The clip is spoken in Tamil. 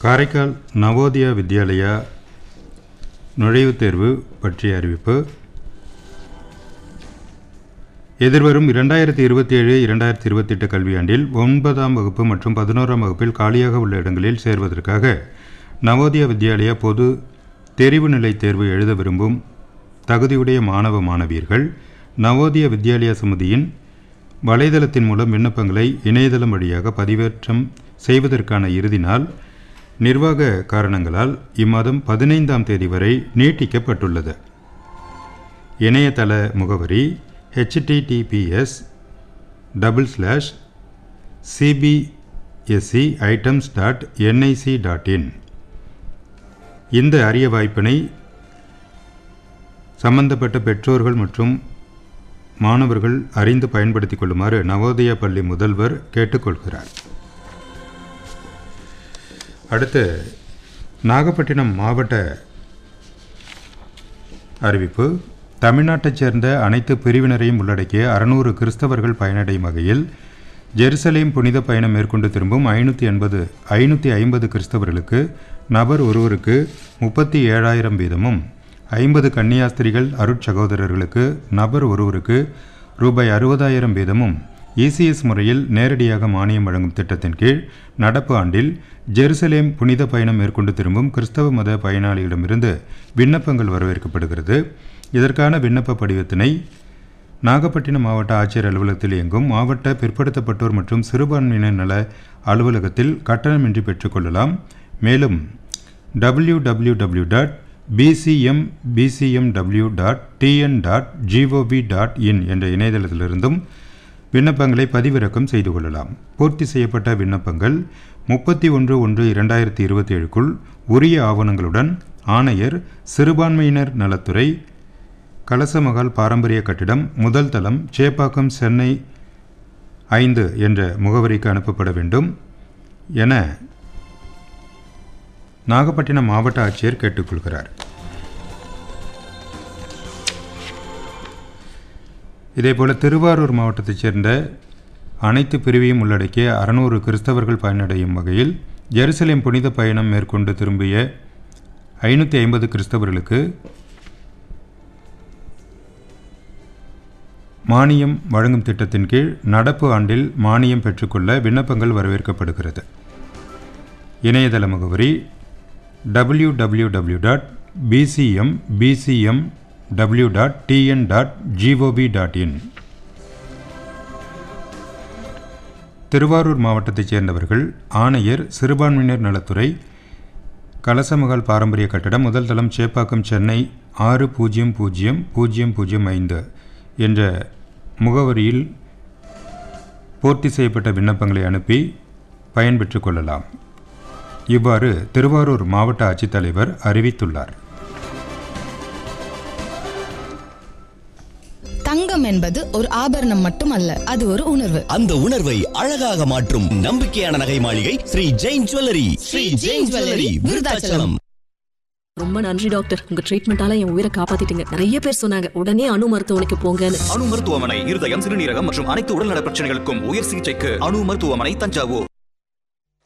காரைக்கால் நவோதயா வித்யாலயா நுழைவுத் தேர்வு பற்றிய அறிவிப்பு. எதிர்வரும் 2027-2028 கல்வியாண்டில் 9ஆம் வகுப்பு மற்றும் 11ஆம் வகுப்பில் காலியாக உள்ள இடங்களில் சேர்வதற்காக நவோதயா வித்யாலயா பொது தெரிவு நிலை தேர்வு எழுத விரும்பும் தகுதியுடைய மாணவ மாணவியர்கள் நவோதயா வித்யாலயா சமிதியின் வலைதளத்தின் மூலம் விண்ணப்பங்களை இணையதளம் வழியாக பதிவேற்றம் செய்வதற்கான இறுதி நாள் நிர்வாக காரணங்களால் இம்மாதம் 15ஆம் தேதி வரை நீட்டிக்கப்பட்டுள்ளது. இணையதள முகவரி https://cbseitems.nic.in. இந்த அரிய வாய்ப்பினை சம்பந்தப்பட்ட பெற்றோர்கள் மற்றும் மாணவர்கள் அறிந்து பயன்படுத்திக் கொள்ளுமாறு நவோதயா பள்ளி முதல்வர் கேட்டுக்கொள்கிறார். அடுத்து நாகப்பட்டினம் மாவட்ட அறிவிப்பு. தமிழ்நாட்டைச் சேர்ந்த அனைத்து பிரிவினரையும் உள்ளடக்கிய 600 கிறிஸ்தவர்கள் பயனடையும் வகையில் ஜெருசலேம் புனித பயணம் மேற்கொண்டு திரும்பும் 550 கிறிஸ்தவர்களுக்கு நபர் ஒருவருக்கு 37,000 வீதமும், 50 கன்னியாஸ்திரிகள் அருட்சகோதரர்களுக்கு நபர் ஒருவருக்கு ரூபாய் 60,000 வீதமும் இசிஎஸ் முறையில் நேரடியாக மானியம் வழங்கும் திட்டத்தின் கீழ் நடப்பு ஆண்டில் ஜெருசலேம் புனித பயணம் மேற்கொண்டு திரும்பும் கிறிஸ்தவ மத பயனாளிகளிடமிருந்து விண்ணப்பங்கள் வரவேற்கப்படுகிறது. இதற்கான விண்ணப்ப படிவத்தினை நாகப்பட்டினம் மாவட்ட ஆட்சியர் அலுவலகத்தில் இயங்கும் மாவட்ட பிற்படுத்தப்பட்டோர் மற்றும் சிறுபான்மையினர் நல அலுவலகத்தில் கட்டணமின்றி பெற்றுக்கொள்ளலாம். மேலும் www.bcmw.tn.gov.in என்ற இணையதளத்திலிருந்தும் விண்ணப்பங்களை பதிவிறக்கம் செய்து கொள்ளலாம். பூர்த்தி செய்யப்பட்ட விண்ணப்பங்கள் 31/1/2027க்குள் உரிய ஆவணங்களுடன் ஆணையர், சிறுபான்மையினர் நலத்துறை, கலசமகால் பாரம்பரிய கட்டிடம், முதல் தளம், சேப்பாக்கம், சென்னை 5 என்ற முகவரிக்கு அனுப்பப்பட வேண்டும் என நாகப்பட்டினம் மாவட்ட ஆட்சியர் கேட்டுக்கொள்கிறார். இதேபோல திருவாரூர் மாவட்டத்தைச் சேர்ந்த அனைத்து பிரிவையும் உள்ளடக்கிய 600 கிறிஸ்தவர்கள் பயனடையும் வகையில் ஜெருசலேம் புனித பயணம் மேற்கொண்டு திரும்பிய 550 கிறிஸ்தவர்களுக்கு மானியம் வழங்கும் திட்டத்தின் கீழ் நடப்பு ஆண்டில் மானியம் பெற்றுக்கொள்ள விண்ணப்பங்கள் வரவேற்கப்படுகிறது. இணையதள முகவரி www.bcmw.tn.gov.in. திருவாரூர் மாவட்டத்தைச் சேர்ந்தவர்கள் ஆணையர், சிறுபான்மையினர் நலத்துறை, கலசமகால் பாரம்பரிய கட்டிடம், முதல் தளம், சேப்பாக்கம், சென்னை 600005 என்ற முகவரியில் பூர்த்தி செய்யப்பட்ட விண்ணப்பங்களை அனுப்பி பயன்பெற்றுக் கொள்ளலாம். இவ்வாறு திருவாரூர் மாவட்ட ஆட்சித்தலைவர் அறிவித்துள்ளார். தங்கம் என்பது ஒரு ஆபரணம் மட்டுமல்ல, அது ஒரு உணர்வு. அந்த உணர்வை அழகாக மாற்றும் நம்பிக்கையான நகை மாளிகை ஸ்ரீ ஜெயின் ஜுவல்லரி. ஸ்ரீ ஜெயின் ஜுவல்லரி, விருதாச்சலம். ரொம்ப நன்றி டாக்டர், உங்க ட்ரீட்மெண்டால என் உயிரை காப்பாத்திட்டீங்க. நிறைய பேர் சொன்னாங்க உடனே அணு மருத்துவமனைக்கு போங்கன்னு. அணு மருத்துவமனை இருதயம், சிறுநீரகம் மற்றும் அனைத்து உடல்நல பிரச்சனைகளுக்கும் உயர் சிகிச்சைக்கு அணு மருத்துவமனை, தஞ்சாவூர்.